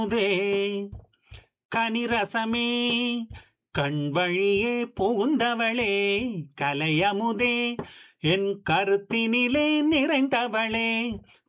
முதே கனிரசமே கண் வழியே புகுந்தவளே கலையமுதே என் கருத்தினிலே நிறைந்தவளே